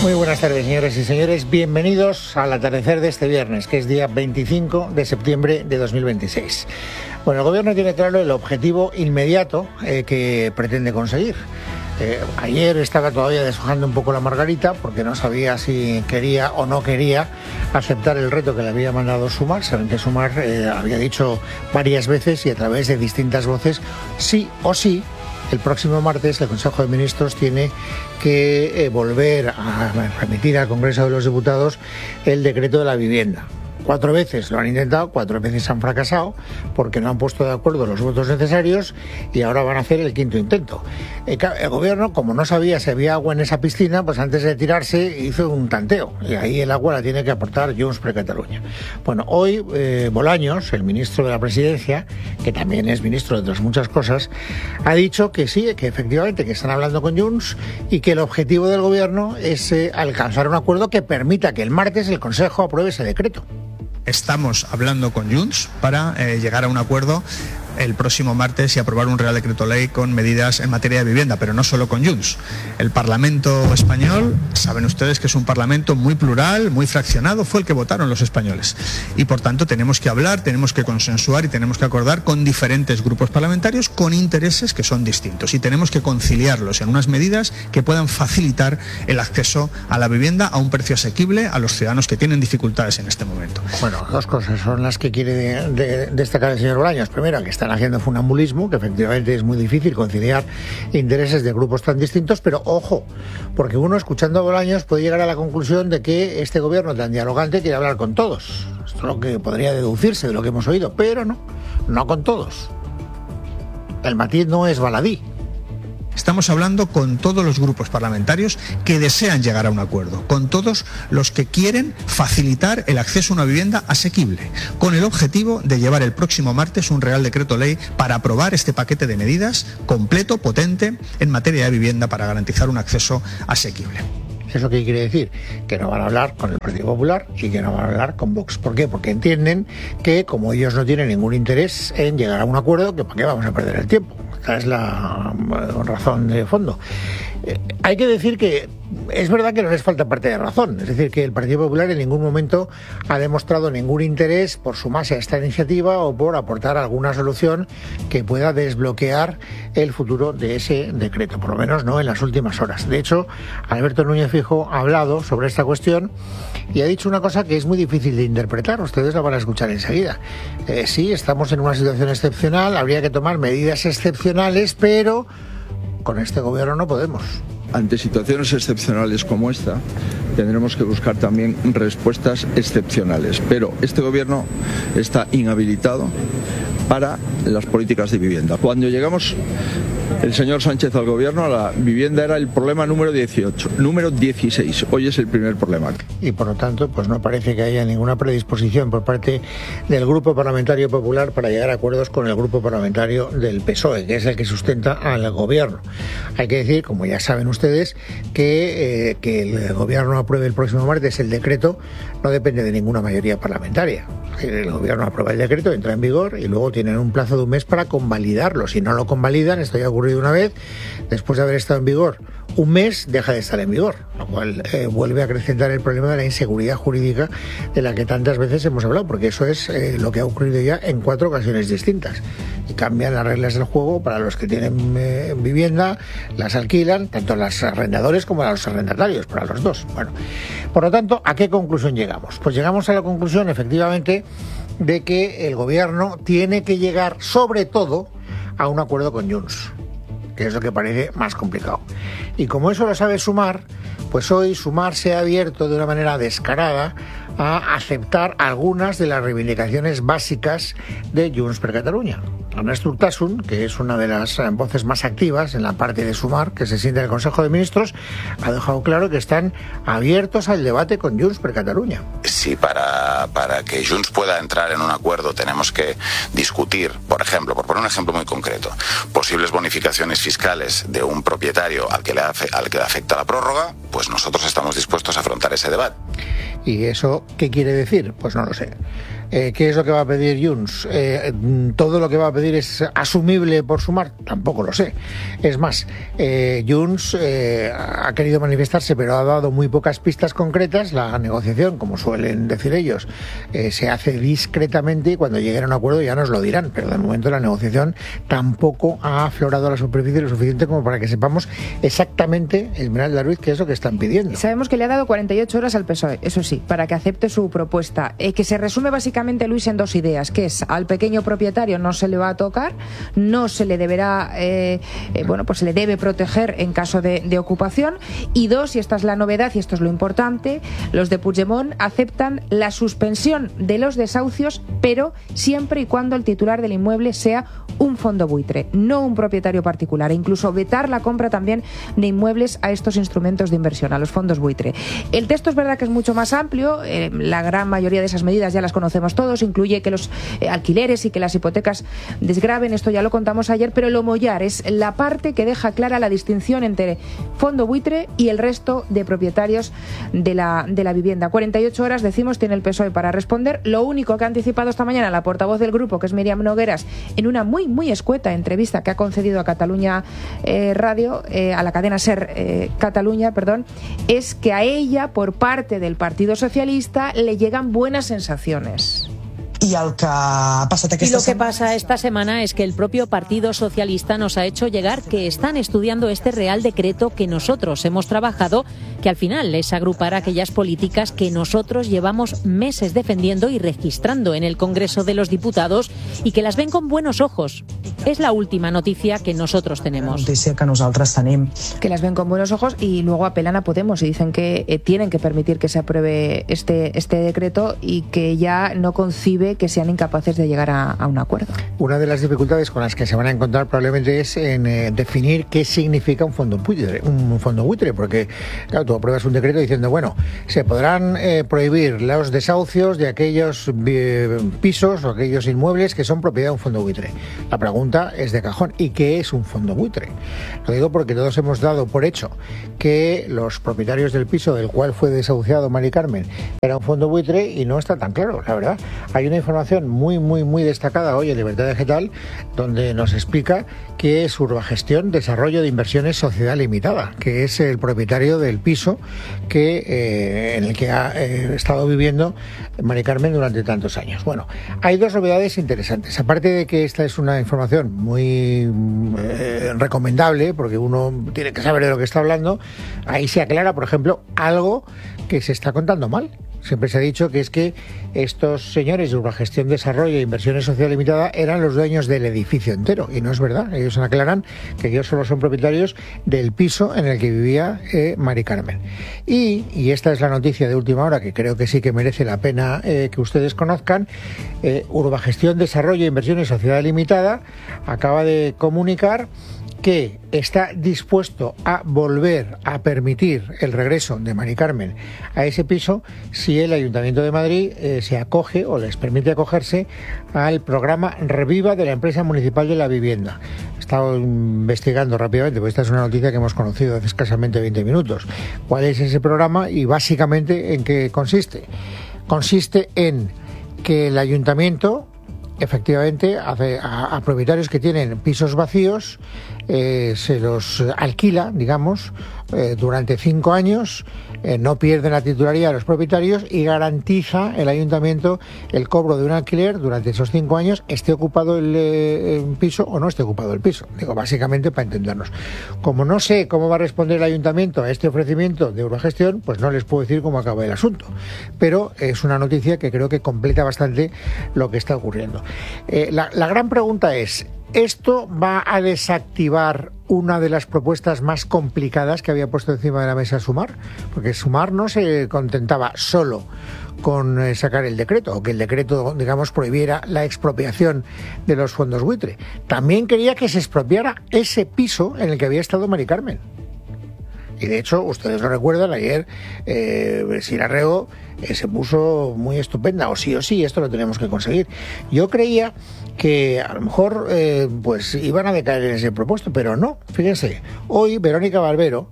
Muy buenas tardes, señoras y señores. Bienvenidos al atardecer de este viernes, que es día 25 de septiembre de 2026. Bueno, el Gobierno tiene claro el objetivo inmediato que pretende conseguir. Ayer estaba todavía deshojando un poco la margarita porque no sabía si quería o no quería aceptar el reto que le había mandado Sumar. Saben que Sumar había dicho varias veces y a través de distintas voces, sí o sí, el próximo martes el Consejo de Ministros tiene que volver a remitir al Congreso de los Diputados el decreto de la vivienda. 4 veces lo han intentado, 4 veces han fracasado porque no han puesto de acuerdo los votos necesarios y ahora van a hacer el 5.º intento. El Gobierno, como no sabía si había agua en esa piscina, pues antes de tirarse hizo un tanteo y ahí el agua la tiene que aportar Junts per Catalunya. Bueno, hoy Bolaños, el ministro de la Presidencia, que también es ministro de otras muchas cosas, ha dicho que sí, que efectivamente que están hablando con Junts y que el objetivo del Gobierno es alcanzar un acuerdo que permita que el martes el Consejo apruebe ese decreto. Estamos hablando con Junts para llegar a un acuerdo el próximo martes y aprobar un Real Decreto Ley con medidas en materia de vivienda, pero no solo con Junts. El Parlamento español, saben ustedes que es un Parlamento muy plural, muy fraccionado, fue el que votaron los españoles. Y por tanto tenemos que hablar, tenemos que consensuar y tenemos que acordar con diferentes grupos parlamentarios con intereses que son distintos. Y tenemos que conciliarlos en unas medidas que puedan facilitar el acceso a la vivienda a un precio asequible a los ciudadanos que tienen dificultades en este momento. Bueno, 2 cosas son las que quiere destacar el señor Bolaños. Primero, que están haciendo funambulismo, que efectivamente es muy difícil conciliar intereses de grupos tan distintos, pero ojo, porque uno escuchando a Bolaños puede llegar a la conclusión de que este gobierno tan dialogante quiere hablar con todos. Esto es lo que podría deducirse de lo que hemos oído, pero no con todos. El matiz no es baladí. Estamos hablando con todos los grupos parlamentarios que desean llegar a un acuerdo, con todos los que quieren facilitar el acceso a una vivienda asequible, con el objetivo de llevar el próximo martes un Real Decreto Ley para aprobar este paquete de medidas completo, potente, en materia de vivienda para garantizar un acceso asequible. ¿Eso qué quiere decir? Que no van a hablar con el Partido Popular y que no van a hablar con Vox. ¿Por qué? Porque entienden que como ellos no tienen ningún interés en llegar a un acuerdo, que para qué vamos a perder el tiempo. Esta es la razón de fondo. Hay que decir que es verdad que no les falta parte de razón, es decir, que el Partido Popular en ningún momento ha demostrado ningún interés por sumarse a esta iniciativa o por aportar alguna solución que pueda desbloquear el futuro de ese decreto, por lo menos no en las últimas horas. De hecho, Alberto Núñez Feijóo ha hablado sobre esta cuestión y ha dicho una cosa que es muy difícil de interpretar, ustedes la van a escuchar enseguida. Sí, estamos en una situación excepcional, habría que tomar medidas excepcionales, pero con este gobierno no podemos. Ante situaciones excepcionales como esta, tendremos que buscar también respuestas excepcionales. Pero este gobierno está inhabilitado para las políticas de vivienda. Cuando llegamos el señor Sánchez al gobierno, la vivienda era el problema número 18, número 16. Hoy es el primer problema. Y por lo tanto, pues no parece que haya ninguna predisposición por parte del Grupo Parlamentario Popular para llegar a acuerdos con el Grupo Parlamentario del PSOE, que es el que sustenta al gobierno. Hay que decir, como ya saben ustedes, que el gobierno apruebe el próximo martes el decreto no depende de ninguna mayoría parlamentaria. El gobierno aprueba el decreto, entra en vigor y luego tienen un plazo de un mes para convalidarlo. Si no lo convalidan, esto ya ha ocurrido una vez, después de haber estado en vigor un mes, deja de estar en vigor, lo cual vuelve a acrecentar el problema de la inseguridad jurídica de la que tantas veces hemos hablado, porque eso es lo que ha ocurrido ya en 4 ocasiones distintas. Y cambian las reglas del juego para los que tienen vivienda, las alquilan, tanto los arrendadores como a los arrendatarios, para los dos. Bueno, por lo tanto, ¿a qué conclusión llegamos? Pues llegamos a la conclusión, efectivamente, de que el gobierno tiene que llegar, sobre todo, a un acuerdo con Junts, que es lo que parece más complicado. Y como eso lo sabe Sumar, pues hoy Sumar se ha abierto de una manera descarada a aceptar algunas de las reivindicaciones básicas de Junts per Catalunya. Ernest Urtasun, que es una de las voces más activas en la parte de Sumar, que se siente en el Consejo de Ministros, ha dejado claro que están abiertos al debate con Junts per Catalunya. Si para que Junts pueda entrar en un acuerdo tenemos que discutir, por ejemplo, por poner un ejemplo muy concreto, posibles bonificaciones fiscales de un propietario al que le afecta la prórroga, pues nosotros estamos dispuestos a afrontar ese debate. ¿Y eso qué quiere decir? Pues no lo sé. ¿Qué es lo que va a pedir Junts? ¿Todo lo que va a pedir es asumible por Sumar? Tampoco lo sé. Es más, Junts ha querido manifestarse, pero ha dado muy pocas pistas concretas. La negociación, como suelen decir ellos, se hace discretamente y cuando lleguen a un acuerdo ya nos lo dirán. Pero de momento la negociación tampoco ha aflorado a la superficie lo suficiente como para que sepamos exactamente, Esmeralda Ruiz, qué es lo que están pidiendo. Sabemos que le ha dado 48 horas al PSOE, eso sí, para que acepte su propuesta, que se resume básicamente, Luis, en dos ideas, que es: al pequeño propietario no se le va a tocar, no se le deberá, pues se le debe proteger en caso de ocupación, y dos, y esta es la novedad y esto es lo importante, los de Puigdemont aceptan la suspensión de los desahucios, pero siempre y cuando el titular del inmueble sea un fondo buitre, no un propietario particular, e incluso vetar la compra también de inmuebles a estos instrumentos de inversión, a los fondos buitre. El texto es verdad que es mucho más amplio, la gran mayoría de esas medidas ya las conocemos todos, incluye que los alquileres y que las hipotecas desgraven, esto ya lo contamos ayer, pero lo mollar es la parte que deja clara la distinción entre fondo buitre y el resto de propietarios de la vivienda. 48 horas, decimos, tiene el PSOE para responder. Lo único que ha anticipado esta mañana la portavoz del grupo, que es Míriam Nogueras, en una muy escueta entrevista que ha concedido a Catalunya Radio, a la cadena SER Catalunya, es que a ella, por parte del Partido Socialista, le llegan buenas sensaciones. Y lo que pasa esta semana es que el propio Partido Socialista nos ha hecho llegar que están estudiando este Real Decreto que nosotros hemos trabajado, que al final es agrupar aquellas políticas que nosotros llevamos meses defendiendo y registrando en el Congreso de los Diputados y que las ven con buenos ojos. Es la última noticia que nosotros tenemos. Que las ven con buenos ojos y luego apelan a Podemos y dicen que tienen que permitir que se apruebe este decreto y que ya no concibe que sean incapaces de llegar a un acuerdo. Una de las dificultades con las que se van a encontrar probablemente es en definir qué significa un fondo buitre, porque claro, tú apruebas un decreto diciendo, bueno, se podrán prohibir los desahucios de aquellos pisos o aquellos inmuebles que son propiedad de un fondo buitre. La pregunta es de cajón, ¿y qué es un fondo buitre? Lo digo porque todos hemos dado por hecho que los propietarios del piso del cual fue desahuciado Mari Carmen era un fondo buitre y no está tan claro, la verdad. Hay una información muy destacada hoy en Libertad Digital donde nos explica que es Urbagestión Desarrollo de Inversiones Sociedad Limitada, que es el propietario del piso en el que ha estado viviendo Mari Carmen durante tantos años. Bueno, hay dos novedades interesantes. Aparte de que esta es una información muy recomendable, porque uno tiene que saber de lo que está hablando, ahí se aclara, por ejemplo, algo que se está contando mal. Siempre se ha dicho que es que estos señores de Urbagestión Desarrollo e Inversiones Sociedad Limitada eran los dueños del edificio entero, y no es verdad. Ellos aclaran que ellos solo son propietarios del piso en el que vivía Mari Carmen. Y esta es la noticia de última hora que creo que sí que merece la pena que ustedes conozcan. Urbagestión Desarrollo e Inversiones Sociedad Limitada acaba de comunicar que está dispuesto a volver a permitir el regreso de Mari Carmen a ese piso si el Ayuntamiento de Madrid se acoge o les permite acogerse al programa Reviva de la Empresa Municipal de la Vivienda. He estado investigando rápidamente, porque esta es una noticia que hemos conocido hace escasamente 20 minutos. ¿Cuál es ese programa y básicamente en qué consiste? Consiste en que el Ayuntamiento efectivamente a propietarios que tienen pisos vacíos se los alquila, digamos, durante 5 años, no pierden la titularidad de los propietarios y garantiza el ayuntamiento el cobro de un alquiler durante esos 5 años, esté ocupado el piso o no esté ocupado el piso. Digo, básicamente para entendernos. Como no sé cómo va a responder el ayuntamiento a este ofrecimiento de Urbagestión, pues no les puedo decir cómo acaba el asunto. Pero es una noticia que creo que completa bastante lo que está ocurriendo. La gran pregunta es: ¿esto va a desactivar una de las propuestas más complicadas que había puesto encima de la mesa Sumar? Porque Sumar no se contentaba solo con sacar el decreto, o que el decreto, digamos, prohibiera la expropiación de los fondos buitre. También quería que se expropiara ese piso en el que había estado Mari Carmen. Y de hecho, ustedes lo recuerdan, ayer Sira Rego se puso muy estupenda, o sí, esto lo tenemos que conseguir. Yo creía que a lo mejor pues iban a decaer en ese propuesto, pero no. Fíjense, hoy Verónica Barbero,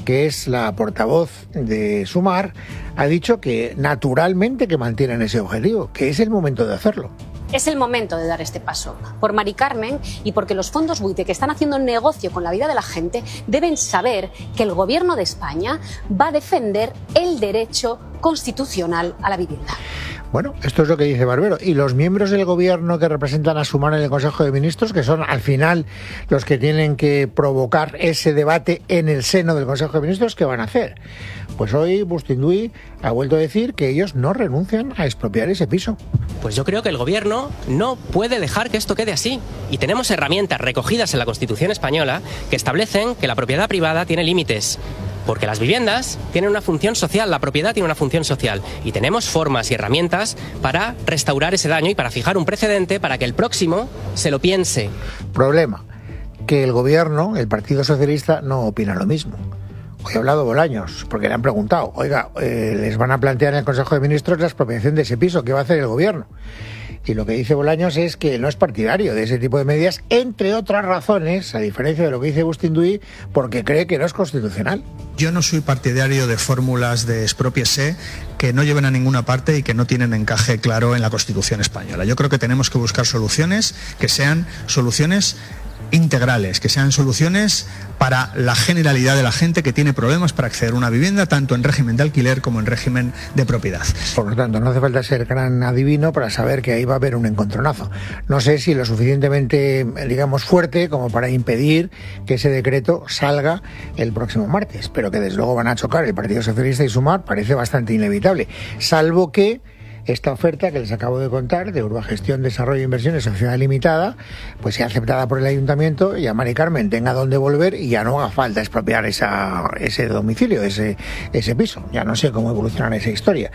que es la portavoz de Sumar, ha dicho que naturalmente que mantienen ese objetivo, que es el momento de hacerlo. Es el momento de dar este paso. Por Mari Carmen y porque los fondos buitre que están haciendo negocio con la vida de la gente deben saber que el Gobierno de España va a defender el derecho constitucional a la vivienda. Bueno, esto es lo que dice Barbero. Y los miembros del Gobierno que representan a Sumar en el Consejo de Ministros, que son al final los que tienen que provocar ese debate en el seno del Consejo de Ministros, ¿qué van a hacer? Pues hoy Bustinduy ha vuelto a decir que ellos no renuncian a expropiar ese piso. Pues yo creo que el Gobierno no puede dejar que esto quede así. Y tenemos herramientas recogidas en la Constitución española que establecen que la propiedad privada tiene límites. Porque las viviendas tienen una función social, la propiedad tiene una función social. Y tenemos formas y herramientas para restaurar ese daño y para fijar un precedente para que el próximo se lo piense. Problema, que el Gobierno, el Partido Socialista, no opina lo mismo. Hoy ha hablado Bolaños, porque le han preguntado, oiga, les van a plantear en el Consejo de Ministros la expropiación de ese piso, ¿qué va a hacer el Gobierno? Y lo que dice Bolaños es que no es partidario de ese tipo de medidas, entre otras razones, a diferencia de lo que dice Bustinduy, porque cree que no es constitucional. Yo no soy partidario de fórmulas de expropiese que no lleven a ninguna parte y que no tienen encaje claro en la Constitución española. Yo creo que tenemos que buscar soluciones que sean soluciones integrales, que sean soluciones para la generalidad de la gente que tiene problemas para acceder a una vivienda, tanto en régimen de alquiler como en régimen de propiedad. Por lo tanto, no hace falta ser gran adivino para saber que ahí va a haber un encontronazo. No sé si lo suficientemente, digamos, fuerte como para impedir que ese decreto salga el próximo martes, pero que desde luego van a chocar el Partido Socialista y Sumar parece bastante inevitable, salvo que esta oferta que les acabo de contar de Urbagestión, Desarrollo e Inversiones Sociedad Limitada, pues sea aceptada por el Ayuntamiento y a Mari Carmen tenga dónde volver y ya no haga falta expropiar ese domicilio, ese piso. Ya no sé cómo evolucionará esa historia.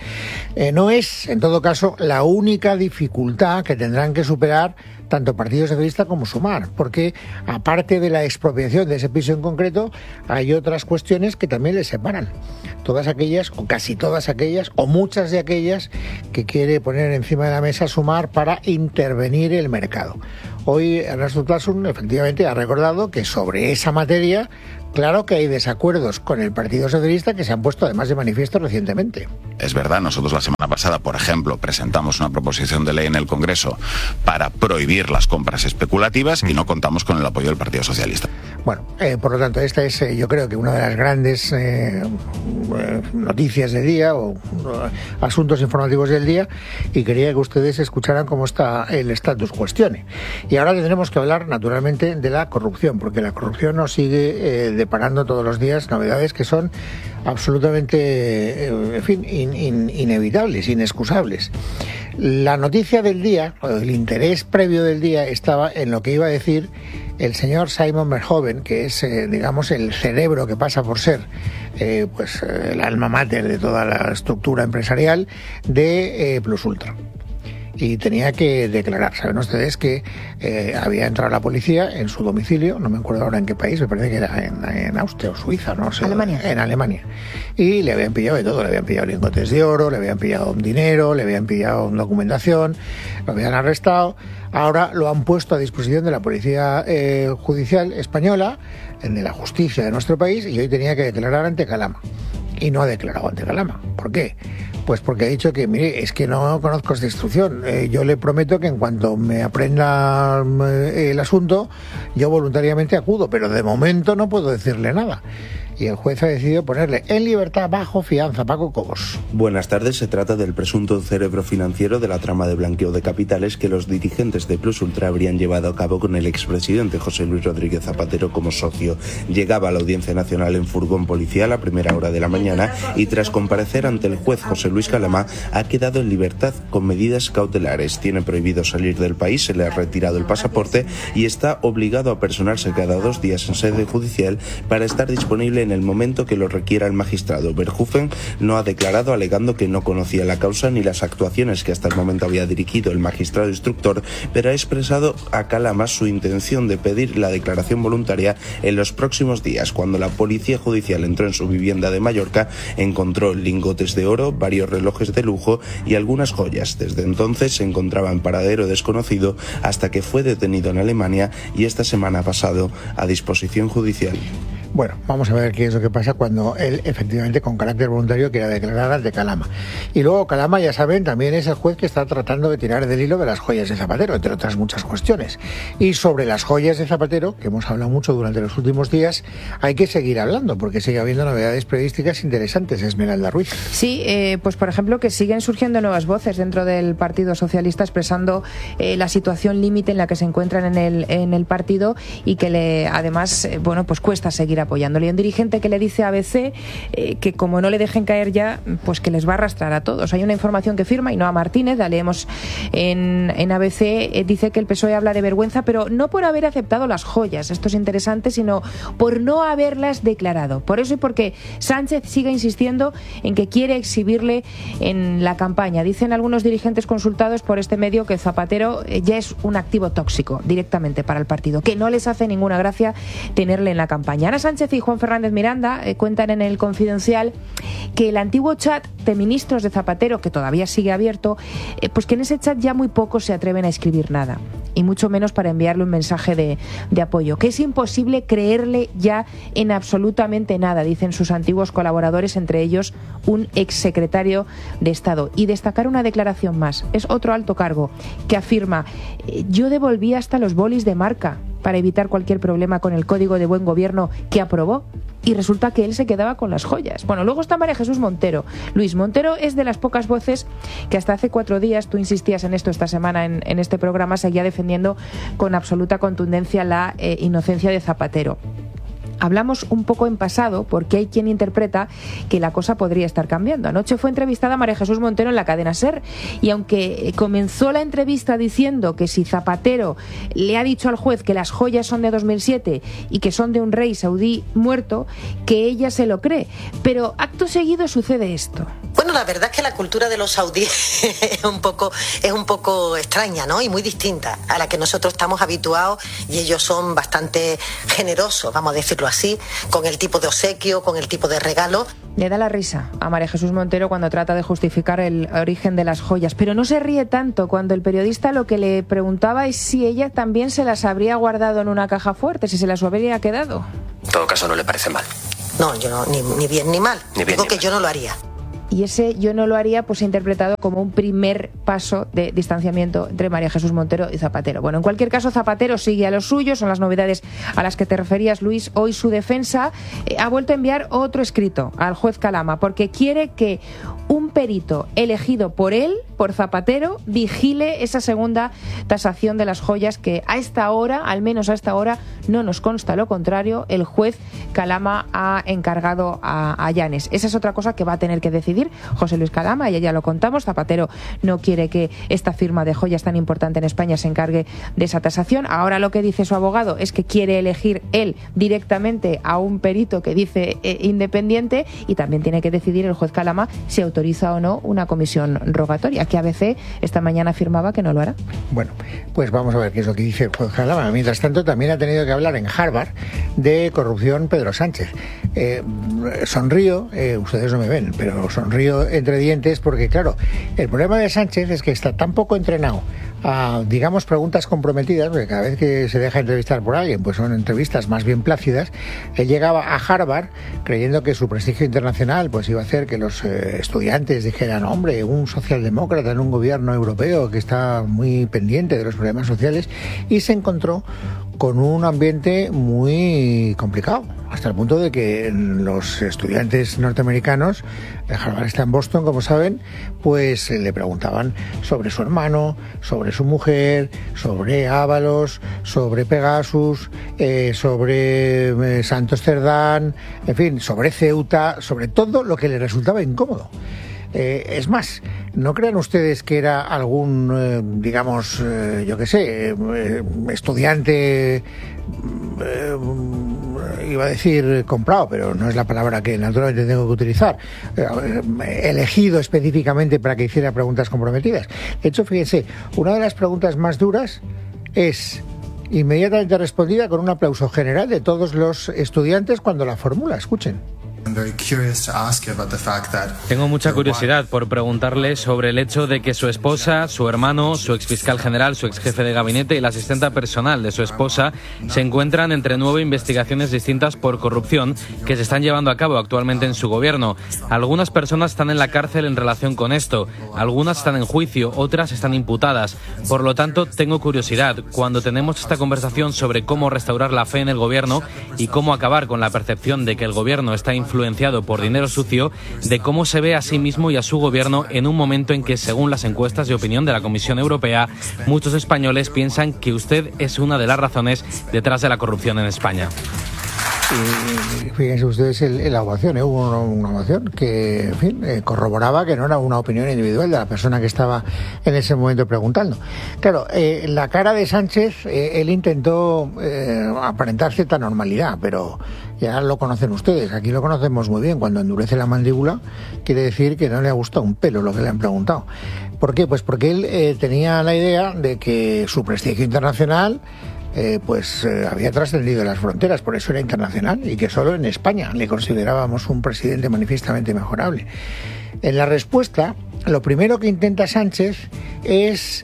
No es, en todo caso, la única dificultad que tendrán que superar tanto Partido Socialista como Sumar, porque aparte de la expropiación de ese piso en concreto, hay otras cuestiones que también les separan. Todas aquellas, o casi todas aquellas, o muchas de aquellas que quiere poner encima de la mesa Sumar para intervenir el mercado. Hoy Ernesto Urtasun efectivamente ha recordado que sobre esa materia, claro que hay desacuerdos con el Partido Socialista que se han puesto además de manifiesto recientemente. Es verdad, nosotros la semana pasada, por ejemplo, presentamos una proposición de ley en el Congreso para prohibir las compras especulativas y no contamos con el apoyo del Partido Socialista. Bueno, por lo tanto, esta es yo creo que una de las grandes noticias del día o asuntos informativos del día, y quería que ustedes escucharan cómo está el status questione. Y ahora tendremos que hablar naturalmente de la corrupción, porque la corrupción nos sigue deparando todos los días novedades que son absolutamente, en fin, inevitables, inexcusables. La noticia del día, o el interés previo del día, estaba en lo que iba a decir el señor Simon Verhoeven, que es, digamos, el cerebro que pasa por ser el alma mater de toda la estructura empresarial de Plus Ultra. Y tenía que declarar. Saben ustedes que había entrado la policía en su domicilio, no me acuerdo ahora en qué país, me parece que era en Austria o Suiza, no sé. Alemania. En Alemania. Y le habían pillado de todo, le habían pillado lingotes de oro, le habían pillado dinero, le habían pillado documentación, lo habían arrestado. Ahora lo han puesto a disposición de la Policía Judicial Española, de la justicia de nuestro país, y hoy tenía que declarar ante Calama. Y no ha declarado ante Calama. ¿Por qué? Pues porque ha dicho que, mire, es que no conozco esta instrucción. Yo le prometo que en cuanto me aprenda el asunto, yo voluntariamente acudo, pero de momento no puedo decirle nada. Y el juez ha decidido ponerle en libertad bajo fianza. Paco Cobos. Buenas tardes. Se trata del presunto cerebro financiero de la trama de blanqueo de capitales que los dirigentes de Plus Ultra habrían llevado a cabo con el expresidente José Luis Rodríguez Zapatero como socio. Llegaba a la Audiencia Nacional en furgón policial a primera hora de la mañana y tras comparecer ante el juez José Luis Calama ha quedado en libertad con medidas cautelares. Tiene prohibido salir del país, se le ha retirado el pasaporte y está obligado a personarse cada 2 días en sede judicial para estar disponible en el momento que lo requiera el magistrado. Verhoeven no ha declarado, alegando que no conocía la causa ni las actuaciones que hasta el momento había dirigido el magistrado instructor, pero ha expresado a Calama su intención de pedir la declaración voluntaria en los próximos días. Cuando la policía judicial entró en su vivienda de Mallorca, encontró lingotes de oro, varios relojes de lujo y algunas joyas. Desde entonces se encontraba en paradero desconocido hasta que fue detenido en Alemania y esta semana ha pasado a disposición judicial. Bueno, vamos a ver qué es lo que pasa cuando él efectivamente con carácter voluntario quiera declarar ante Calama. Y luego Calama, ya saben, también es el juez que está tratando de tirar del hilo de las joyas de Zapatero, entre otras muchas cuestiones. Y sobre las joyas de Zapatero, que hemos hablado mucho durante los últimos días, hay que seguir hablando porque sigue habiendo novedades periodísticas interesantes, Esmeralda Ruiz. Sí, pues por ejemplo que siguen surgiendo nuevas voces dentro del Partido Socialista expresando la situación límite en la que se encuentran en el partido y que además pues cuesta seguir apoyándole. Hay un dirigente que le dice a ABC que como no le dejen caer ya, pues que les va a arrastrar a todos. Hay una información que firma Ainhoa Martínez, la leemos en ABC, dice que el PSOE habla de vergüenza, pero no por haber aceptado las joyas, esto es interesante, sino por no haberlas declarado. Por eso y porque Sánchez sigue insistiendo en que quiere exhibirle en la campaña. Dicen algunos dirigentes consultados por este medio que Zapatero ya es un activo tóxico directamente para el partido, que no les hace ninguna gracia tenerle en la campaña. Ana Sánchez y Juan Fernández Miranda cuentan en el Confidencial que el antiguo chat de ministros de Zapatero, que todavía sigue abierto, pues que en ese chat ya muy pocos se atreven a escribir nada, y mucho menos para enviarle un mensaje de apoyo, que es imposible creerle ya en absolutamente nada, dicen sus antiguos colaboradores, entre ellos un exsecretario de Estado. Y destacar una declaración más, es otro alto cargo que afirma: yo devolví hasta los bolis de marca para evitar cualquier problema con el Código de Buen Gobierno que aprobó, y resulta que él se quedaba con las joyas. Bueno, luego está María Jesús Montero. Luis Montero es de las pocas voces que hasta hace 4 días, tú insistías en esto esta semana en este programa, seguía defendiendo con absoluta contundencia la inocencia de Zapatero. Hablamos un poco en pasado porque hay quien interpreta que la cosa podría estar cambiando. Anoche fue entrevistada María Jesús Montero en la cadena SER y aunque comenzó la entrevista diciendo que si Zapatero le ha dicho al juez que las joyas son de 2007 y que son de un rey saudí muerto, que ella se lo cree. Pero acto seguido sucede esto. Bueno, la verdad es que la cultura de los saudíes es un poco extraña, ¿no? Y muy distinta a la que nosotros estamos habituados, y ellos son bastante generosos, vamos a decirlo así, con el tipo de obsequio, con el tipo de regalo. Le da la risa a María Jesús Montero cuando trata de justificar el origen de las joyas, pero no se ríe tanto cuando el periodista lo que le preguntaba es si ella también se las habría guardado en una caja fuerte, si se las habría quedado. En todo caso, no le parece mal. No, yo no, ni bien ni mal. Digo que yo no lo haría. Y ese yo no lo haría, pues interpretado como un primer paso de distanciamiento entre María Jesús Montero y Zapatero. Bueno, en cualquier caso, Zapatero sigue a lo suyo, son las novedades a las que te referías, Luis. Hoy su defensa ha vuelto a enviar otro escrito al juez Calama, porque quiere que un perito elegido por él, por Zapatero, vigile esa segunda tasación de las joyas que a esta hora, al menos a esta hora, no nos consta lo contrario, el juez Calama ha encargado a Llanes. Esa es otra cosa que va a tener que decidir José Luis Calama, y ya lo contamos, Zapatero no quiere que esta firma de joyas tan importante en España se encargue de esa tasación. Ahora lo que dice su abogado es que quiere elegir él directamente a un perito que dice independiente, y también tiene que decidir el juez Calama si autoriza o no una comisión rogatoria, que ABC esta mañana afirmaba que no lo hará. Bueno, pues vamos a ver qué es lo que dice el juez Calama. Mientras tanto, también ha tenido que hablar en Harvard de corrupción Pedro Sánchez. Sonrío, ustedes no me ven, pero sonrío entre dientes porque, claro, el problema de Sánchez es que está tan poco entrenado a, digamos, preguntas comprometidas, porque cada vez que se deja entrevistar por alguien, pues son entrevistas más bien plácidas. Él llegaba a Harvard creyendo que su prestigio internacional pues iba a hacer que los estudiantes dijeran: hombre, un socialdemócrata en un gobierno europeo que está muy pendiente de los problemas sociales, y se encontró con un ambiente muy complicado, hasta el punto de que los estudiantes norteamericanos, Harvard está en Boston, como saben, pues le preguntaban sobre su hermano, sobre su mujer, sobre Ábalos, sobre Pegasus, sobre Santos Cerdán, en fin, sobre Ceuta, sobre todo lo que le resultaba incómodo. Es más, no crean ustedes que era algún, digamos, yo qué sé, estudiante, iba a decir comprado, pero no es la palabra que naturalmente tengo que utilizar, elegido específicamente para que hiciera preguntas comprometidas. De hecho, fíjense, una de las preguntas más duras es inmediatamente respondida con un aplauso general de todos los estudiantes cuando la formula. Escuchen. Tengo mucha curiosidad por preguntarle sobre el hecho de que su esposa, su hermano, su exfiscal general, su exjefe de gabinete y la asistenta personal de su esposa se encuentran entre 9 investigaciones distintas por corrupción que se están llevando a cabo actualmente en su gobierno. Algunas personas están en la cárcel en relación con esto, algunas están en juicio, otras están imputadas. Por lo tanto, tengo curiosidad cuando tenemos esta conversación sobre cómo restaurar la fe en el gobierno y cómo acabar con la percepción de que el gobierno está influenciado por dinero sucio, de cómo se ve a sí mismo y a su gobierno en un momento en que, según las encuestas de opinión de la Comisión Europea, muchos españoles piensan que usted es una de las razones detrás de la corrupción en España. Y fíjense ustedes en la ovación, hubo una ovación que, en fin, corroboraba que no era una opinión individual de la persona que estaba en ese momento preguntando. Claro, la cara de Sánchez, él intentó aparentar cierta normalidad, pero ya lo conocen ustedes, aquí lo conocemos muy bien, cuando endurece la mandíbula quiere decir que no le ha gustado un pelo lo que le han preguntado. ¿Por qué? Pues porque él tenía la idea de que su prestigio internacional había trascendido las fronteras, por eso era internacional, y que solo en España le considerábamos un presidente manifiestamente mejorable. En la respuesta, lo primero que intenta Sánchez es,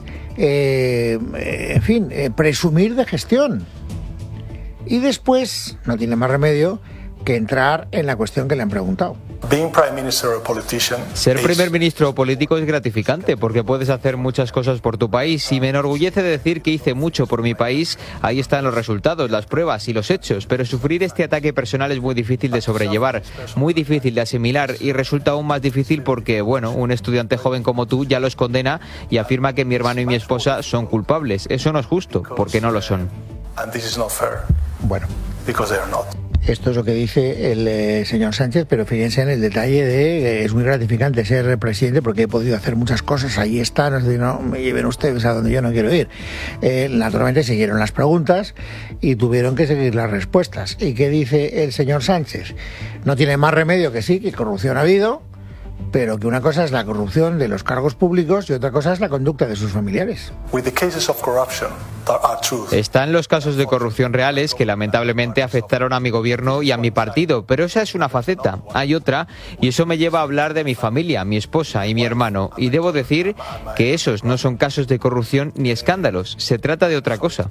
presumir de gestión. Y después no tiene más remedio que entrar en la cuestión que le han preguntado. Ser primer ministro o político es gratificante porque puedes hacer muchas cosas por tu país y me enorgullece decir que hice mucho por mi país. Ahí están los resultados, las pruebas y los hechos, pero sufrir este ataque personal es muy difícil de sobrellevar, muy difícil de asimilar y resulta aún más difícil porque, un estudiante joven como tú ya los condena y afirma que mi hermano y mi esposa son culpables. Eso no es justo, porque no lo son. Bueno, esto es lo que dice el señor Sánchez, pero fíjense en el detalle de es muy gratificante ser presidente porque he podido hacer muchas cosas, ahí está, no me lleven ustedes a donde yo no quiero ir. Naturalmente siguieron las preguntas y tuvieron que seguir las respuestas. ¿Y qué dice el señor Sánchez? No tiene más remedio que sí, que corrupción ha habido, pero que una cosa es la corrupción de los cargos públicos y otra cosa es la conducta de sus familiares. Están los casos de corrupción reales que lamentablemente afectaron a mi gobierno y a mi partido, pero esa es una faceta. Hay otra, y eso me lleva a hablar de mi familia, mi esposa y mi hermano, y debo decir que esos no son casos de corrupción ni escándalos, se trata de otra cosa.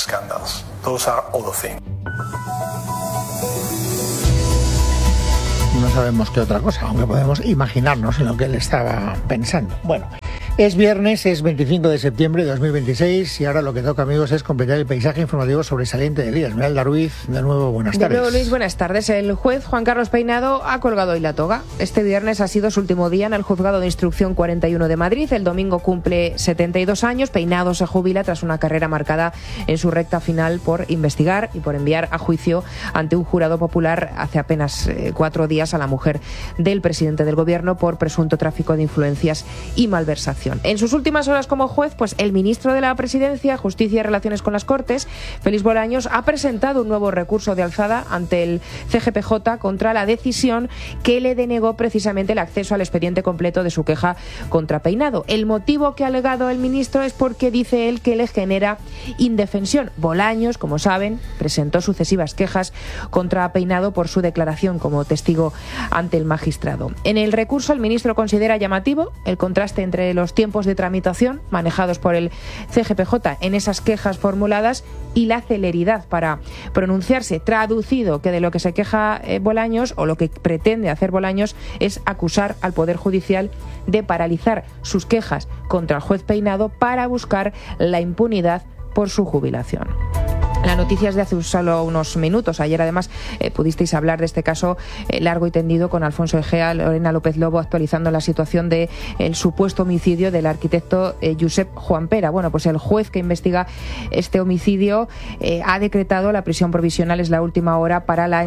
No sabemos qué otra cosa, aunque podemos imaginarnos en lo que él estaba pensando. Bueno, es viernes, es 25 de septiembre de 2026 y ahora lo que toca, amigos, es completar el paisaje informativo sobresaliente del día. Esmeralda Ruiz, de nuevo, buenas tardes. De nuevo, Luis, buenas tardes. El juez Juan Carlos Peinado ha colgado hoy la toga. Este viernes ha sido su último día en el Juzgado de Instrucción 41 de Madrid. El domingo cumple 72 años. Peinado se jubila tras una carrera marcada en su recta final por investigar y por enviar a juicio ante un jurado popular hace apenas 4 días a la mujer del presidente del gobierno por presunto tráfico de influencias y malversación. En sus últimas horas como juez, pues el ministro de la Presidencia, Justicia y Relaciones con las Cortes, Félix Bolaños, ha presentado un nuevo recurso de alzada ante el CGPJ contra la decisión que le denegó precisamente el acceso al expediente completo de su queja contra Peinado. El motivo que ha alegado el ministro es porque dice él que le genera indefensión. Bolaños, como saben, presentó sucesivas quejas contra Peinado por su declaración como testigo ante el magistrado. En el recurso, el ministro considera llamativo el contraste entre los tiempos de tramitación manejados por el CGPJ en esas quejas formuladas y la celeridad para pronunciarse. Traducido, que de lo que se queja Bolaños, o lo que pretende hacer Bolaños, es acusar al Poder Judicial de paralizar sus quejas contra el juez Peinado para buscar la impunidad por su jubilación. La noticia es de hace solo unos minutos. Ayer, además, pudisteis hablar de este caso largo y tendido con Alfonso Egea, Lorena López Lobo, actualizando la situación del supuesto homicidio del arquitecto Josep Juan Pera. Bueno, pues el juez que investiga este homicidio ha decretado la prisión provisional, es la última hora, para la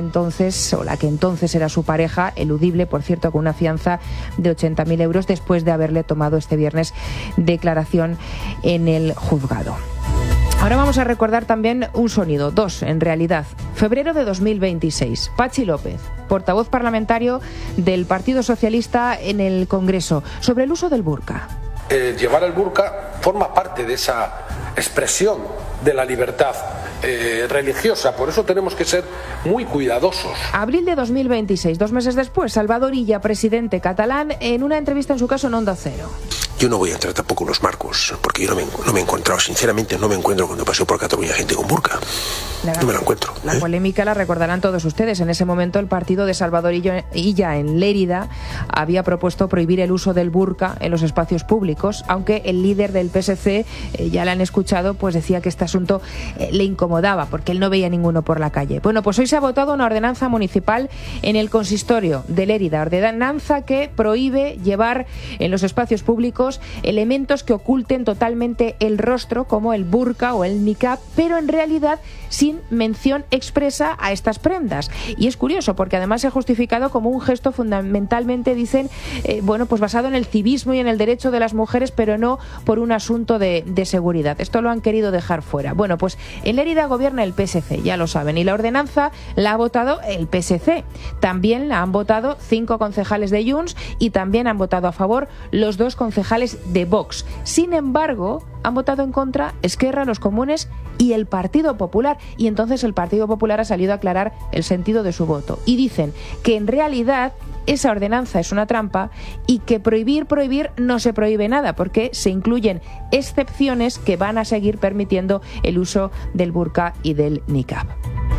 que entonces era su pareja, eludible, por cierto, con una fianza de 80.000 euros, después de haberle tomado este viernes declaración en el juzgado. Ahora vamos a recordar también un sonido, dos en realidad. Febrero de 2026, Patxi López, portavoz parlamentario del Partido Socialista en el Congreso, sobre el uso del burka. Llevar el burka forma parte de esa expresión de la libertad religiosa. Por eso tenemos que ser muy cuidadosos. Abril de 2026, 2 meses después, Salvador Illa, presidente catalán, en una entrevista en su caso en Onda Cero. Yo no voy a entrar tampoco en los marcos, porque yo no me he encontrado, sinceramente no me encuentro cuando paseo por Cataluña gente con burka. No me la encuentro. La polémica la recordarán todos ustedes. En ese momento el partido de Salvador Illa en Lérida había propuesto prohibir el uso del burka en los espacios públicos, aunque el líder del PSC, ya la han escuchado, pues decía que este asunto le incomodaba porque él no veía ninguno por la calle. Bueno, pues hoy se ha votado una ordenanza municipal en el consistorio de Lérida, ordenanza que prohíbe llevar en los espacios públicos elementos que oculten totalmente el rostro, como el burka o el niqab, pero en realidad sin mención expresa a estas prendas. Y es curioso porque además se ha justificado como un gesto fundamentalmente, dicen, pues basado en el civismo y en el derecho de las mujeres, pero no por un asunto de seguridad. Esto lo han querido dejar fuera. Bueno, pues en Lérida gobierna el PSC, ya lo saben, y la ordenanza la ha votado el PSC. También la han votado 5 concejales de Junts y también han votado a favor los 2 concejales de Vox. Sin embargo, han votado en contra Esquerra, los Comunes y el Partido Popular. Y entonces el Partido Popular ha salido a aclarar el sentido de su voto. Y dicen que en realidad esa ordenanza es una trampa y que prohibir no se prohíbe nada, porque se incluyen excepciones que van a seguir permitiendo el uso del burka y del niqab.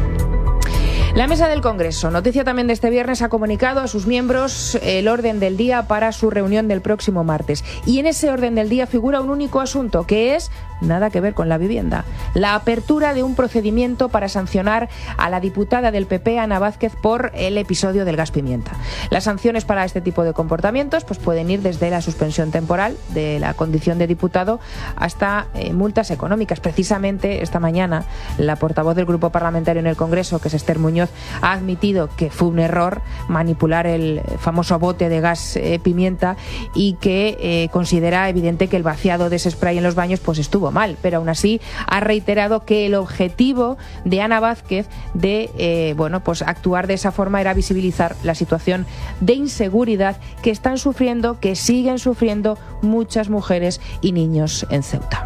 La Mesa del Congreso, noticia también de este viernes, ha comunicado a sus miembros el orden del día para su reunión del próximo martes. Y en ese orden del día figura un único asunto, que es nada que ver con la vivienda: la apertura de un procedimiento para sancionar a la diputada del PP, Ana Vázquez, por el episodio del gas pimienta. Las sanciones para este tipo de comportamientos pues pueden ir desde la suspensión temporal de la condición de diputado hasta multas económicas. Precisamente esta mañana la portavoz del grupo parlamentario en el Congreso, que es Esther Muñoz, ha admitido que fue un error manipular el famoso bote de gas pimienta y que considera evidente que el vaciado de ese spray en los baños pues estuvo mal, pero aún así ha reiterado que el objetivo de Ana Vázquez de actuar de esa forma era visibilizar la situación de inseguridad que están sufriendo, que siguen sufriendo muchas mujeres y niños en Ceuta.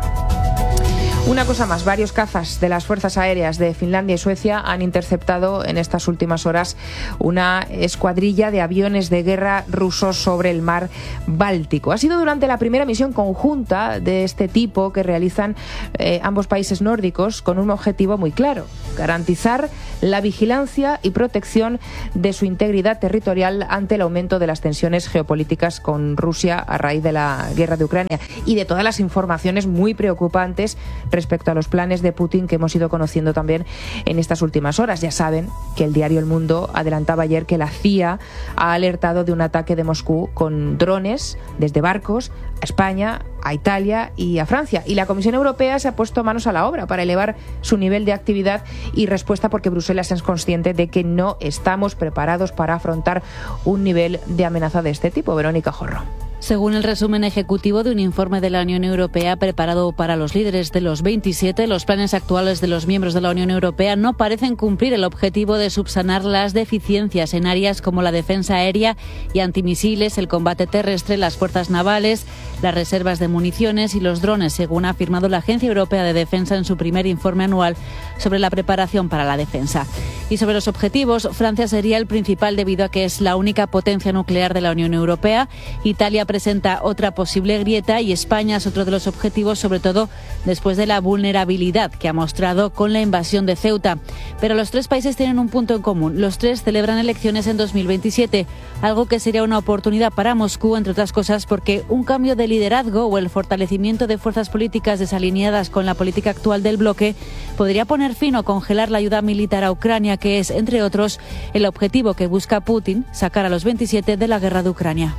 Una cosa más, varios cazas de las fuerzas aéreas de Finlandia y Suecia han interceptado en estas últimas horas una escuadrilla de aviones de guerra rusos sobre el mar Báltico. Ha sido durante la primera misión conjunta de este tipo que realizan ambos países nórdicos, con un objetivo muy claro: garantizar la vigilancia y protección de su integridad territorial ante el aumento de las tensiones geopolíticas con Rusia a raíz de la guerra de Ucrania y de todas las informaciones muy preocupantes respecto a los planes de Putin que hemos ido conociendo también en estas últimas horas. Ya saben que el diario El Mundo adelantaba ayer que la CIA ha alertado de un ataque de Moscú con drones desde barcos a España, a Italia y a Francia. Y la Comisión Europea se ha puesto manos a la obra para elevar su nivel de actividad y respuesta, porque Bruselas es consciente de que no estamos preparados para afrontar un nivel de amenaza de este tipo. Verónica Jorro. Según el resumen ejecutivo de un informe de la Unión Europea preparado para los líderes de los 27, los planes actuales de los miembros de la Unión Europea no parecen cumplir el objetivo de subsanar las deficiencias en áreas como la defensa aérea y antimisiles, el combate terrestre, las fuerzas navales, las reservas de municiones y los drones, según ha afirmado la Agencia Europea de Defensa en su primer informe anual sobre la preparación para la defensa. Y sobre los objetivos, Francia sería el principal debido a que es la única potencia nuclear de la Unión Europea. Italia presenta otra posible grieta y España es otro de los objetivos, sobre todo después de la vulnerabilidad que ha mostrado con la invasión de Ceuta. Pero los 3 países tienen un punto en común: los 3 celebran elecciones en 2027, algo que sería una oportunidad para Moscú, entre otras cosas porque un cambio de liderazgo o el fortalecimiento de fuerzas políticas desalineadas con la política actual del bloque podría poner fin o congelar la ayuda militar a Ucrania, que es, entre otros, el objetivo que busca Putin: sacar a los 27 de la guerra de Ucrania.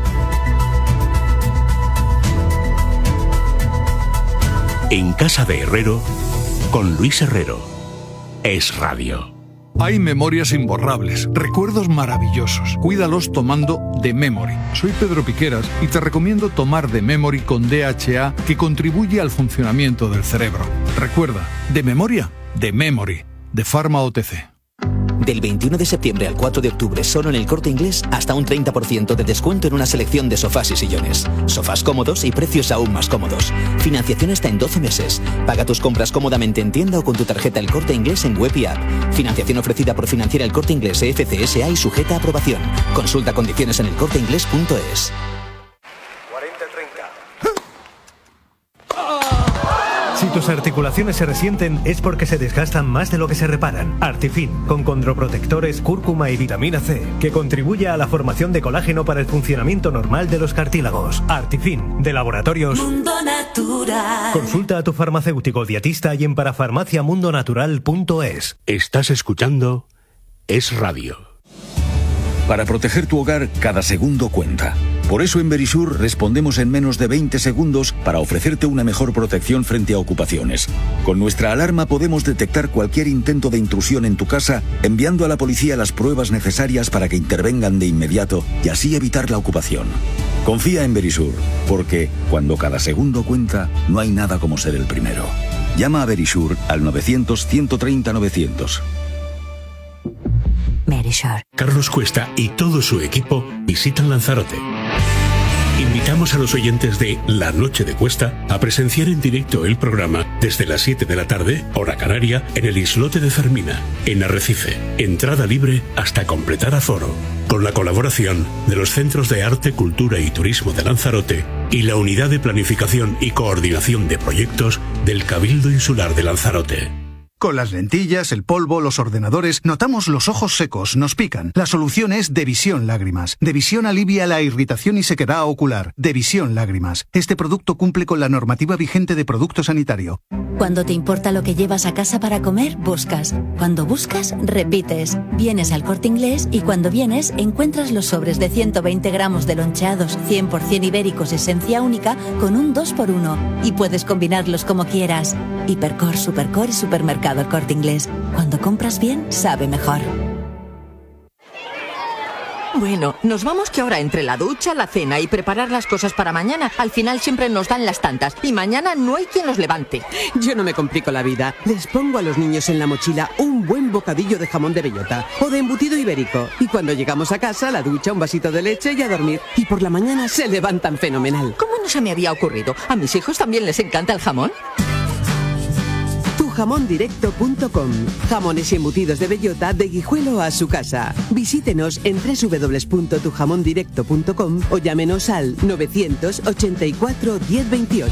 En Casa de Herrero, con Luis Herrero. Es Radio. Hay memorias imborrables, recuerdos maravillosos. Cuídalos tomando The Memory. Soy Pedro Piqueras y te recomiendo tomar The Memory con DHA, que contribuye al funcionamiento del cerebro. Recuerda, de memoria, The Memory, de Pharma OTC. Del 21 de septiembre al 4 de octubre, solo en El Corte Inglés, hasta un 30% de descuento en una selección de sofás y sillones. Sofás cómodos y precios aún más cómodos. Financiación hasta en 12 meses. Paga tus compras cómodamente en tienda o con tu tarjeta El Corte Inglés en web y app. Financiación ofrecida por Financiera El Corte Inglés FCSA y sujeta a aprobación. Consulta condiciones en elcorteinglés.es. Si tus articulaciones se resienten es porque se desgastan más de lo que se reparan. Artifin, con condroprotectores, cúrcuma y vitamina C, que contribuye a la formación de colágeno para el funcionamiento normal de los cartílagos. Artifin, de Laboratorios Mundo Natural. Consulta a tu farmacéutico dietista y en parafarmaciamundonatural.es. Estás escuchando Es Radio. Para proteger tu hogar, cada segundo cuenta. Por eso en Verisur respondemos en menos de 20 segundos para ofrecerte una mejor protección frente a ocupaciones. Con nuestra alarma podemos detectar cualquier intento de intrusión en tu casa, enviando a la policía las pruebas necesarias para que intervengan de inmediato y así evitar la ocupación. Confía en Verisur, porque cuando cada segundo cuenta, no hay nada como ser el primero. Llama a Verisur al 900-130-900. Verisur. Carlos Cuesta y todo su equipo visitan Lanzarote. Invitamos a los oyentes de La Noche de Cuesta a presenciar en directo el programa desde las 7 de la tarde, hora canaria, en el islote de Fermina, en Arrecife. Entrada libre hasta completar aforo. Con la colaboración de los Centros de Arte, Cultura y Turismo de Lanzarote y la Unidad de Planificación y Coordinación de Proyectos del Cabildo Insular de Lanzarote. Con las lentillas, el polvo, los ordenadores, notamos los ojos secos, nos pican. La solución es Devisión Lágrimas. Devisión alivia la irritación y sequedad ocular. Devisión Lágrimas. Este producto cumple con la normativa vigente de producto sanitario. Cuando te importa lo que llevas a casa para comer, buscas. Cuando buscas, repites. Vienes al Corte Inglés y cuando vienes, encuentras los sobres de 120 gramos de loncheados 100% ibéricos esencia única con un 2x1. Y puedes combinarlos como quieras. Hipercor, Supercor y Supermercado El Corte Inglés. Cuando compras bien, sabe mejor. Bueno, nos vamos que ahora entre la ducha, la cena y preparar las cosas para mañana, al final siempre nos dan las tantas y mañana no hay quien los levante. Yo no me complico la vida. Les pongo a los niños en la mochila un buen bocadillo de jamón de bellota o de embutido ibérico. Y cuando llegamos a casa, la ducha, un vasito de leche y a dormir. Y por la mañana se levantan fenomenal. ¿Cómo no se me había ocurrido? ¿A mis hijos también les encanta el jamón? Tujamondirecto.com. Jamones y embutidos de bellota de Guijuelo a su casa. Visítenos en www.tujamondirecto.com o llámenos al 984 1028.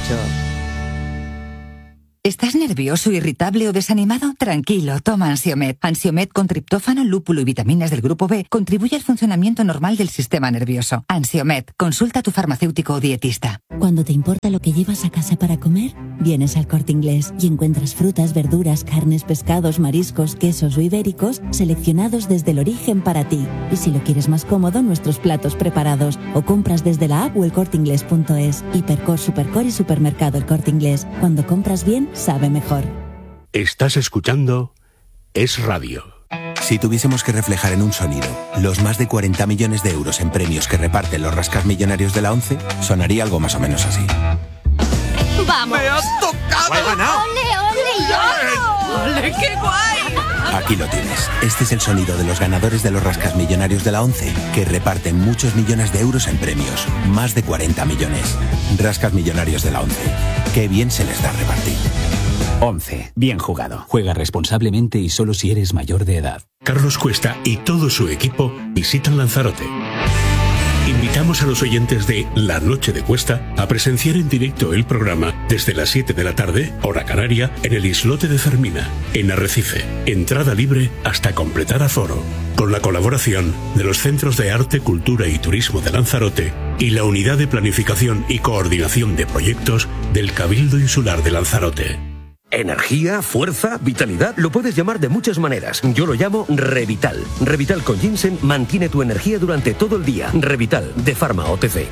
¿Estás nervioso, irritable o desanimado? Tranquilo, toma Ansiomed. Ansiomed con triptófano, lúpulo y vitaminas del grupo B contribuye al funcionamiento normal del sistema nervioso. Ansiomed, consulta a tu farmacéutico o dietista. Cuando te importa lo que llevas a casa para comer, vienes al Corte Inglés y encuentras frutas, verduras, carnes, pescados, mariscos, quesos o ibéricos seleccionados desde el origen para ti. Y si lo quieres más cómodo, nuestros platos preparados o compras desde la app o elcorteinglés.es. Hipercor, Supercor y Supermercado El Corte Inglés. Cuando compras bien, sabe mejor. Estás escuchando Es Radio. Si tuviésemos que reflejar en un sonido los más de 40 millones de euros en premios que reparten los rascasmillonarios de la ONCE, sonaría algo más o menos así. ¡Vamos! ¡Me has tocado! ¡Ole, ole, yo! ¡Ole, qué guay! Aquí lo tienes. Este es el sonido de los ganadores de los rascasmillonarios de la ONCE, que reparten muchos millones de euros en premios. Más de 40 millones. Rascasmillonarios de la ONCE. Qué bien se les da repartir. 11. Bien jugado. Juega responsablemente y solo si eres mayor de edad. Carlos Cuesta y todo su equipo visitan Lanzarote. Invitamos a los oyentes de La Noche de Cuesta a presenciar en directo el programa desde las 7 de la tarde, hora canaria, en el islote de Fermina, en Arrecife. Entrada libre hasta completar aforo. Con la colaboración de los Centros de Arte, Cultura y Turismo de Lanzarote y la Unidad de Planificación y Coordinación de Proyectos del Cabildo Insular de Lanzarote. Energía, fuerza, vitalidad, lo puedes llamar de muchas maneras. Yo lo llamo Revital. Revital con ginseng mantiene tu energía durante todo el día. Revital, de Pharma OTC.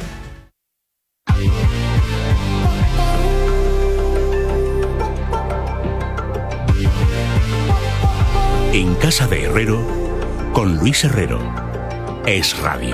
En Casa de Herrero, con Luis Herrero. Es Radio.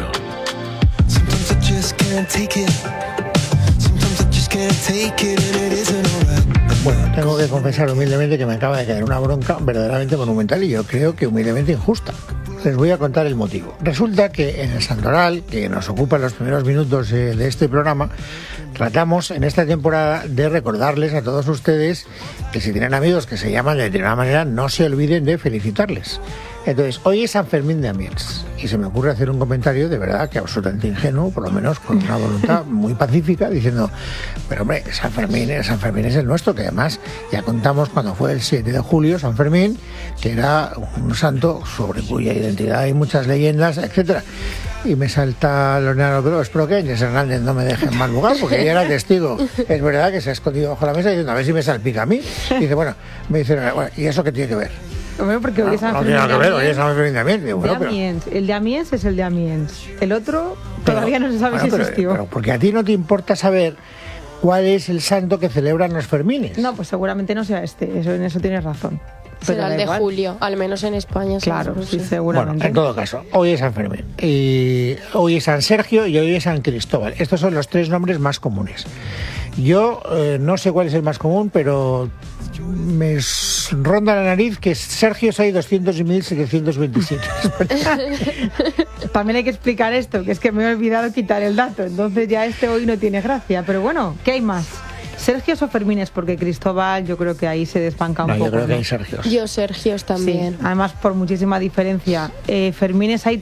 Bueno, Tengo que confesar humildemente que me acaba de caer una bronca verdaderamente monumental y yo creo que humildemente injusta. Les voy a contar el motivo. Resulta que en el Santoral, que nos ocupa los primeros minutos de este programa, tratamos en esta temporada de recordarles a todos ustedes que si tienen amigos que se llaman de determinada manera, no se olviden de felicitarles. Entonces, hoy es San Fermín de Amiens y se me ocurre hacer un comentario de verdad que absolutamente ingenuo, por lo menos con una voluntad muy pacífica, diciendo, pero hombre, San Fermín es el nuestro, que además ya contamos cuando fue el 7 de julio, San Fermín, que era un santo sobre cuya identidad hay muchas leyendas, etcétera. Y me salta Leonardo, pero espero que Ángel Hernández no me deje en mal lugar, porque ella era testigo. Es verdad que se ha escondido bajo la mesa diciendo, a ver si me salpica a mí. Y dice, bueno, ¿y eso qué tiene que ver? Bueno, porque hoy es San Fermín. No tiene nada que ver, hoy es San Fermín de Amiens. El de Amiens es el de Amiens. El otro todavía no se sabe si existió. Pero porque a ti no te importa saber cuál es el santo que celebran los Fermines. No, pues seguramente no sea en eso tienes razón. Será el de julio, al menos en España. Claro, sí, seguramente. Bueno, en todo caso, hoy es San Fermín, y hoy es San Sergio y hoy es San Cristóbal. Estos son los 3 nombres más comunes. Yo no sé cuál es el más común, pero me ronda la nariz que Sergios hay 200 y 1727. También hay que explicar esto, que es que me he olvidado quitar el dato, entonces ya hoy no tiene gracia. Pero bueno, ¿qué hay más? ¿Sergios o Fermines? Porque Cristóbal yo creo que ahí se desbanca un poco. Yo creo que hay Sergios. Yo Sergios también. Sí, además por muchísima diferencia. Fermines hay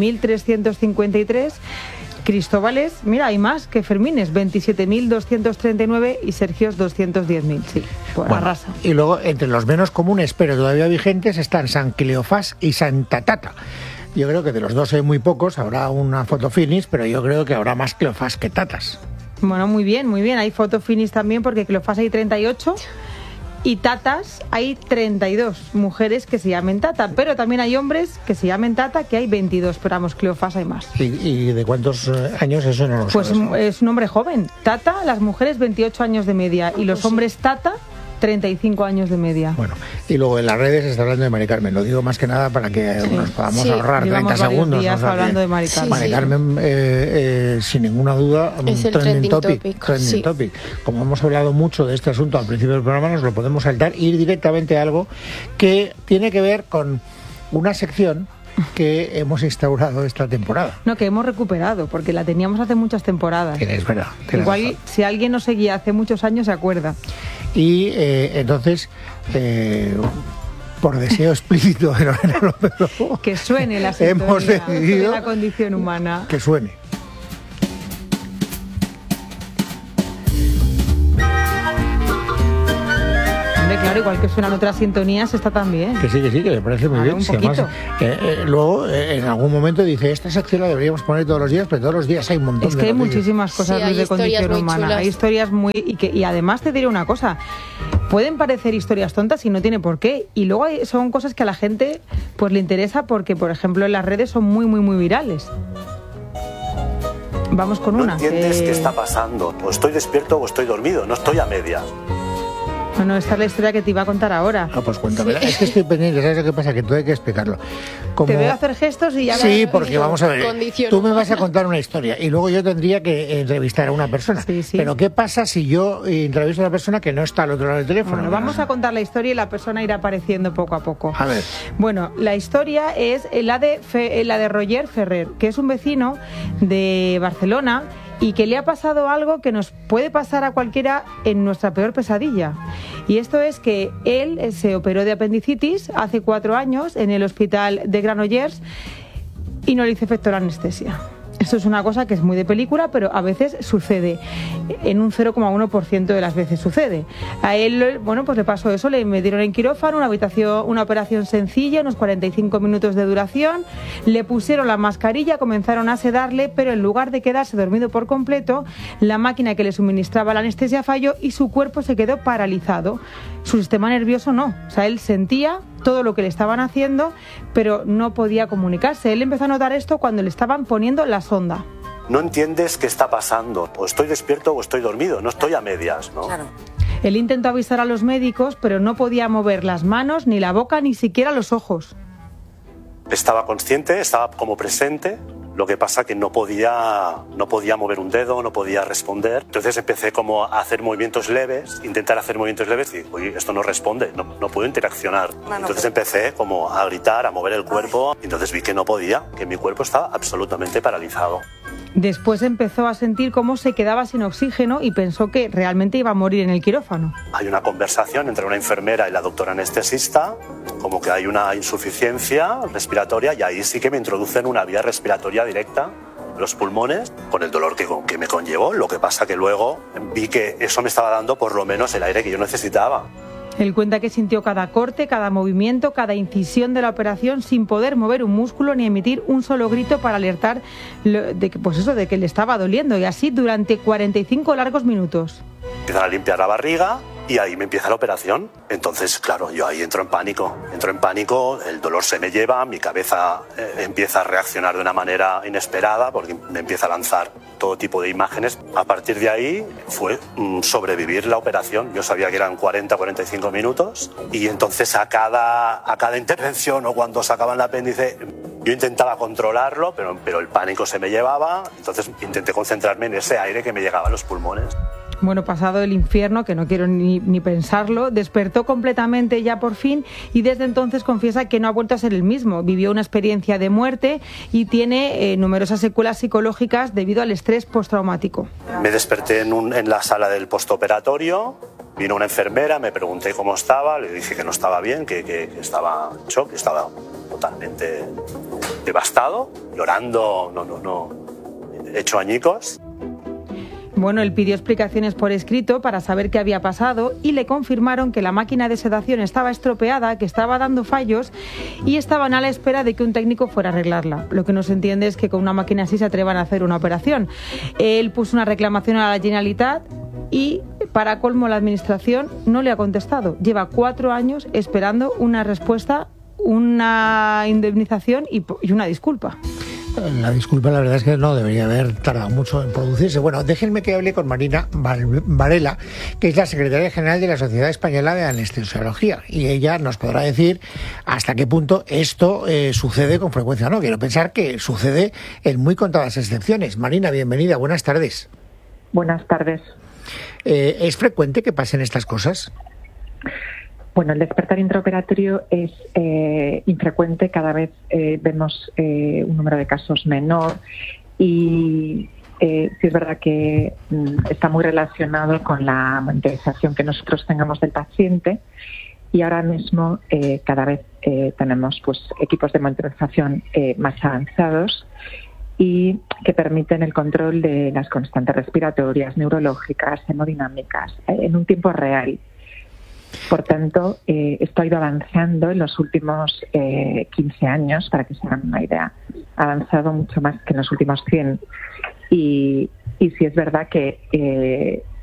13.353. Cristóbales, mira, hay más que Fermines, 27.239 y Sergios 210.000, sí, por arrasa. Y luego, entre los menos comunes, pero todavía vigentes, están San Cleofás y Santa Tata. Yo creo que de los dos hay muy pocos, habrá una foto finis, pero yo creo que habrá más Cleofás que Tatas. Bueno, muy bien, hay foto finis también, porque Cleofás hay 38 y Tatas hay 32 mujeres que se llamen Tata, pero también hay hombres que se llamen Tata, que hay 22, pero vamos, Cleofás hay más. ¿Y de cuántos años eso no lo sabes? Pues es un hombre joven. Tata, las mujeres 28 años de media y los hombres Tata 35 años de media. Bueno, y luego en las redes se está hablando de Mari Carmen. Lo digo más que nada para que nos podamos ahorrar 30 segundos. Días hablando de Mari Carmen. Mari Carmen, sin ninguna duda, es el trending topic. Como hemos hablado mucho de este asunto al principio del programa, nos lo podemos saltar e ir directamente a algo que tiene que ver con una sección que hemos instaurado esta temporada. No, que hemos recuperado, porque la teníamos hace muchas temporadas. Es verdad. Igual, razón. Si alguien nos seguía hace muchos años, se acuerda. Y entonces, por deseo explícito de Lorena López Lobo, que suene la sintonía hemos decidido de la condición humana. Que suene. Claro, igual que suenan otras sintonías, está también. Que sí, que me parece muy bien. Un poquito. Además, luego, en algún momento dice, esta sección la deberíamos poner todos los días, pero todos los días hay un montón de hay muchísimas cosas de condición humana. Chulas. Hay historias y además te diré una cosa, pueden parecer historias tontas y no tiene por qué. Y luego son cosas que a la gente pues le interesa porque, por ejemplo, en las redes son muy, muy, muy virales. Vamos con una. No entiendes qué está pasando. O estoy despierto o estoy dormido, no estoy a medias. Bueno, esta es la historia que te iba a contar ahora. Ah, pues cuéntamela. Sí. Es que estoy pendiente, ¿sabes lo que pasa? Que todo hay que explicarlo. Te veo hacer gestos y ya... Sí, porque vamos a ver, tú me vas a contar una historia y luego yo tendría que entrevistar a una persona. Sí. Pero ¿qué pasa si yo entrevisto a una persona que no está al otro lado del teléfono? Bueno, vamos a contar la historia y la persona irá apareciendo poco a poco. A ver. Bueno, la historia es la de Roger Ferrer, que es un vecino de Barcelona y que le ha pasado algo que nos puede pasar a cualquiera en nuestra peor pesadilla. Y esto es que él se operó de apendicitis hace 4 años en el hospital de Granollers y no le hizo efecto la anestesia. Esto es una cosa que es muy de película, pero a veces sucede. En un 0,1% de las veces sucede. A él, bueno, pues le pasó eso, le metieron en quirófano, una operación sencilla, unos 45 minutos de duración, le pusieron la mascarilla, comenzaron a sedarle, pero en lugar de quedarse dormido por completo, la máquina que le suministraba la anestesia falló y su cuerpo se quedó paralizado. Su sistema nervioso no. O sea, él sentía todo lo que le estaban haciendo, pero no podía comunicarse. Él empezó a notar esto cuando le estaban poniendo la sonda. No entiendes qué está pasando. O estoy despierto o estoy dormido. No estoy a medias, ¿no? Claro. Él intentó avisar a los médicos, pero no podía mover las manos, ni la boca, ni siquiera los ojos. Estaba consciente, estaba como presente, Lo que pasa que no podía mover un dedo, no podía responder. Entonces empecé como a hacer movimientos leves, intentar hacer movimientos leves y, oye, esto no responde, no puedo interaccionar. Entonces empecé como a gritar, a mover el cuerpo. Entonces vi que no podía, que mi cuerpo estaba absolutamente paralizado. Después empezó a sentir cómo se quedaba sin oxígeno y pensó que realmente iba a morir en el quirófano. Hay una conversación entre una enfermera y la doctora anestesista, como que hay una insuficiencia respiratoria, y ahí sí que me introducen una vía respiratoria directa, los pulmones, con el dolor que me conllevó. Lo que pasa que luego vi que eso me estaba dando por lo menos el aire que yo necesitaba. Él cuenta que sintió cada corte, cada movimiento, cada incisión de la operación sin poder mover un músculo ni emitir un solo grito para alertar de que le estaba doliendo, y así durante 45 largos minutos. Empiezan a limpiar la barriga y ahí me empieza la operación. Entonces, claro, yo ahí entro en pánico, el dolor se me lleva, mi cabeza empieza a reaccionar de una manera inesperada porque me empieza a lanzar todo tipo de imágenes. A partir de ahí fue sobrevivir la operación. Yo sabía que eran 40-45 minutos y entonces a cada intervención o cuando sacaban el apéndice yo intentaba controlarlo, pero el pánico se me llevaba. Entonces intenté concentrarme en ese aire que me llegaba a los pulmones. Bueno, pasado el infierno, que no quiero ni pensarlo, despertó completamente ya por fin y desde entonces confiesa que no ha vuelto a ser el mismo. Vivió una experiencia de muerte y tiene numerosas secuelas psicológicas debido al estrés postraumático. Me desperté en la sala del postoperatorio, vino una enfermera, me pregunté cómo estaba, le dije que no estaba bien, que estaba en shock, que estaba totalmente devastado, llorando, hecho añicos. Bueno, él pidió explicaciones por escrito para saber qué había pasado y le confirmaron que la máquina de sedación estaba estropeada, que estaba dando fallos y estaban a la espera de que un técnico fuera a arreglarla. Lo que no se entiende es que con una máquina así se atrevan a hacer una operación. Él puso una reclamación a la Generalitat y, para colmo, la administración no le ha contestado. Lleva 4 años esperando una respuesta, una indemnización y una disculpa. La disculpa, la verdad es que no debería haber tardado mucho en producirse. Bueno, déjenme que hable con Marina Varela, que es la secretaria general de la Sociedad Española de Anestesiología, y ella nos podrá decir hasta qué punto esto sucede con frecuencia. No, quiero pensar que sucede en muy contadas excepciones. Marina, bienvenida, buenas tardes. Buenas tardes. ¿Es frecuente que pasen estas cosas? Bueno, el despertar intraoperatorio es infrecuente, cada vez vemos un número de casos menor y sí es verdad que está muy relacionado con la monitorización que nosotros tengamos del paciente y ahora mismo cada vez tenemos pues equipos de monitorización más avanzados y que permiten el control de las constantes respiratorias, neurológicas, hemodinámicas en un tiempo real. Por tanto, esto ha ido avanzando en los últimos 15 años, para que se hagan una idea. Ha avanzado mucho más que en los últimos 100. Y sí es verdad que